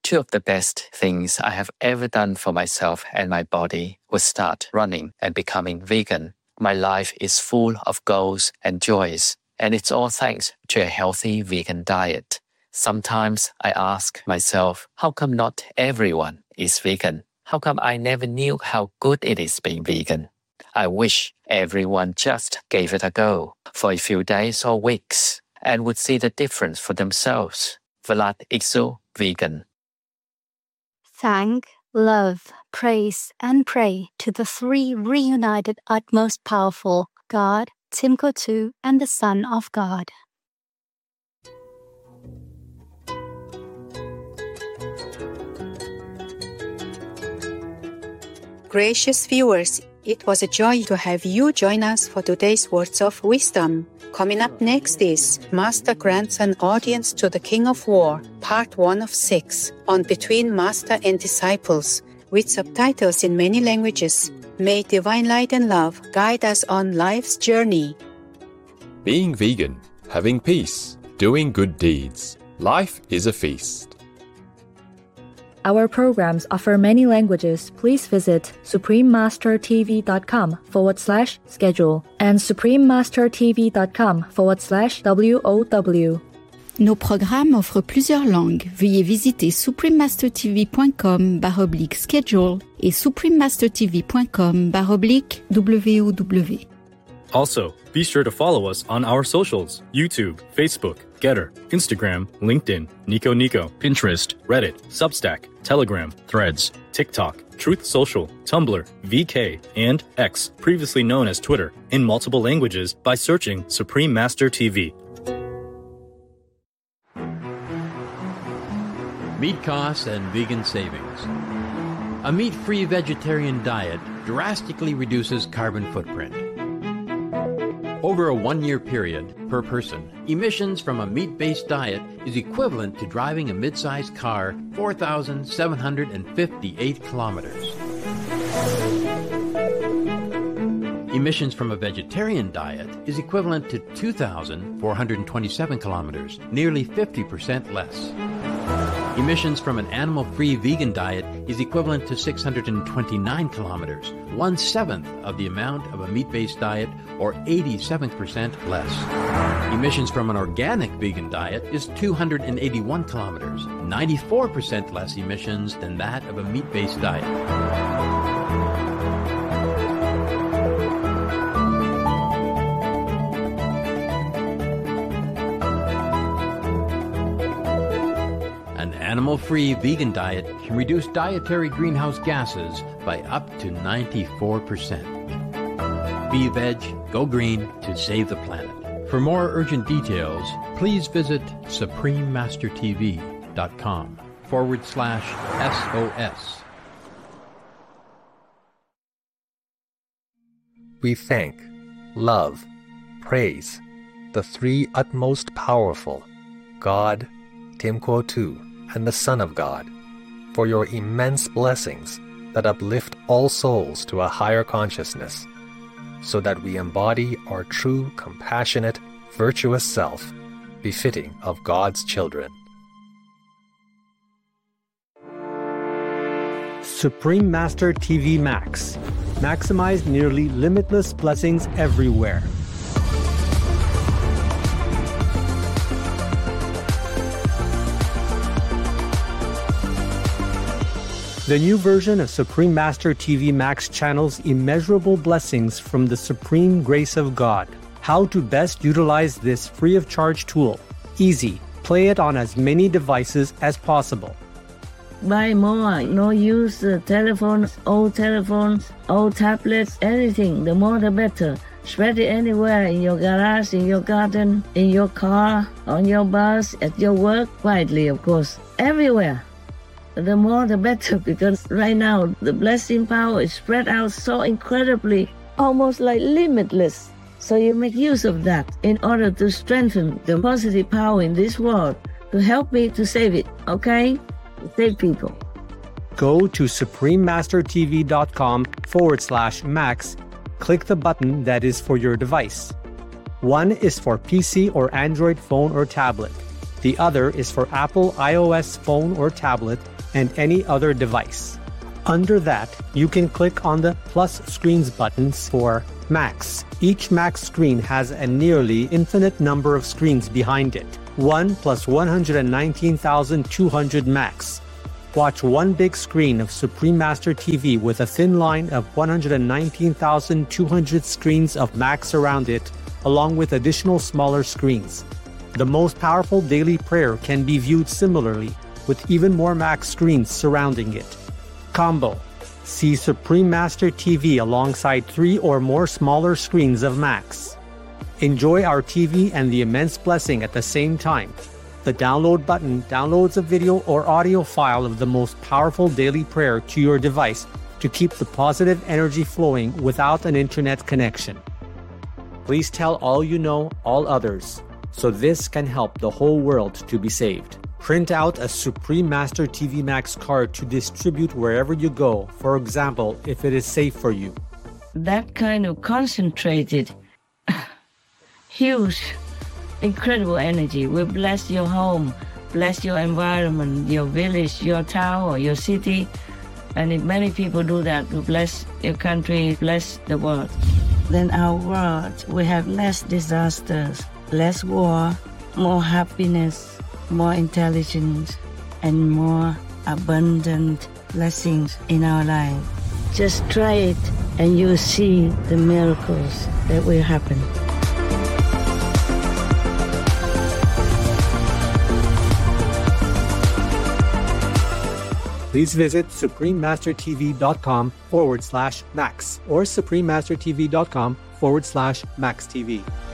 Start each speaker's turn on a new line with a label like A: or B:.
A: Two of the best things I have ever done for myself and my body was start running and becoming vegan. My life is full of goals and joys, and it's all thanks to a healthy vegan diet. Sometimes I ask myself, how come not everyone is vegan? How come I never knew how good it is being vegan? I wish everyone just gave it a go for a few days or weeks and would see the difference for themselves. Vlad Ixu, vegan.
B: Thank, love, praise, and pray to the three reunited utmost powerful, God, Tsimco and the Son of God.
C: Gracious viewers, it was a joy to have you join us for today's Words of Wisdom. Coming up next is Master grants an audience to the King of War, Part 1 of 6, on Between Master and Disciples, with subtitles in many languages. May divine light and love guide us on life's journey.
D: Being vegan, having peace, doing good deeds. Life is a feast.
E: Our programs offer many languages. Please visit suprememastertv.com/schedule and suprememastertv.com/WOW.
F: Nos programmes offrent plusieurs langues. Veuillez visiter suprememastertv.com/schedule et suprememastertv.com/WOW.
G: Also, be sure to follow us on our socials: YouTube, Facebook, Getter, Instagram, LinkedIn, Nico, Pinterest, Reddit, Substack, Telegram, Threads, TikTok, Truth Social, Tumblr, VK, and X, previously known as Twitter, in multiple languages by searching Supreme Master TV.
H: Meat costs and vegan savings. A meat-free vegetarian diet drastically reduces carbon footprint. Over a one-year period per person, emissions from a meat-based diet is equivalent to driving a mid-sized car 4,758 kilometers. Emissions from a vegetarian diet is equivalent to 2,427 kilometers, nearly 50% less. Emissions from an animal-free vegan diet is equivalent to 629 kilometers, 1/7 of the amount of a meat-based diet, or 87% less. Emissions from an organic vegan diet is 281 kilometers, 94% less emissions than that of a meat-based diet. Animal-free vegan diet can reduce dietary greenhouse gases by up to 94%. Be veg, go green to save the planet. For more urgent details, please visit suprememastertv.com/SOS.
I: We thank, love, praise the three utmost powerful, God, Tsimco and the Son of God, for your immense blessings that uplift all souls to a higher consciousness, so that we embody our true, compassionate, virtuous self, befitting of God's children.
J: Supreme Master TV Max. Maximize nearly limitless blessings everywhere. The new version of Supreme Master TV Max channels immeasurable blessings from the supreme grace of God. How to best utilize this free of charge tool. Easy. Play it on as many devices as possible.
K: Buy more. No use telephones, old tablets, anything. The more the better. Spread it anywhere, in your garage, in your garden, in your car, on your bus, at your work, quietly, of course. Everywhere. The more the better, because right now the blessing power is spread out so incredibly, almost like limitless. So you make use of that in order to strengthen the positive power in this world, to help me to save it, okay? To save people.
J: Go to suprememastertv.com/max. Click the button that is for your device. One is for PC or Android phone or tablet. The other is for Apple iOS phone or tablet and any other device. Under that, you can click on the plus screens buttons for Macs. Each Mac screen has a nearly infinite number of screens behind it. 1 plus 119,200 Macs. Watch one big screen of Supreme Master TV with a thin line of 119,200 screens of Macs around it, along with additional smaller screens. The most powerful daily prayer can be viewed similarly, with even more Mac screens surrounding it. Combo. See Supreme Master TV alongside 3 or more smaller screens of Macs. Enjoy our TV and the immense blessing at the same time. The download button downloads a video or audio file of the most powerful daily prayer to your device to keep the positive energy flowing without an internet connection. Please tell all you know, all others, so this can help the whole world to be saved. Print out a Supreme Master TV Max card to distribute wherever you go, for example, if it is safe for you.
K: That kind of concentrated, huge, incredible energy will bless your home, bless your environment, your village, your town, or your city. And if many people do that, will bless your country, bless the world. Then our world will have less disasters, less war, more happiness, more intelligence, and more abundant blessings in our life. Just try it and you'll see the miracles that will happen.
J: Please visit suprememastertv.com/Max or suprememastertv.com/MaxTV.